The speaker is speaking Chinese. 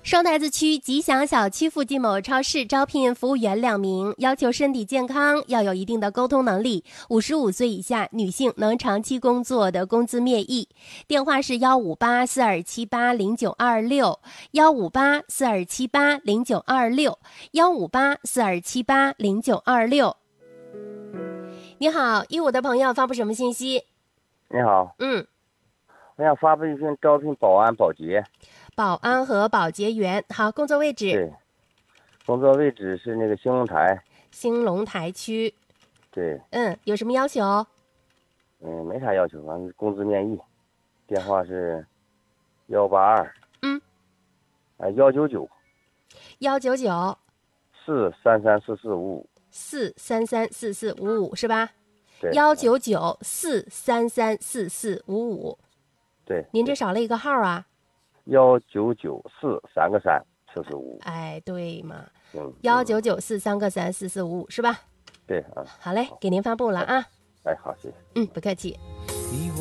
双台子区吉祥小区附近某超市招聘服务员2名，要求身体健康，要有一定的沟通能力，55岁以下女性能长期工作的工资面议。电话是15842780926，15842780926，15842780926。你好，15的朋友发布什么信息？ 你好，我想发布一份招聘保安、保洁。 保安和保洁员。好，工作位置？ 对，工作位置是那个兴隆台。 兴隆台区。 对。 有什么要求？ 没啥要求，反正工资面议。电话是182。199。 199。 4334455。 4334455是吧？ 对。 199-4334455。 对。 您这少了一个号啊。 199-43455。 哎，对嘛。199-4344455是吧？ 对啊。 好嘞，给您发布了啊。 哎，好，谢谢。 不客气。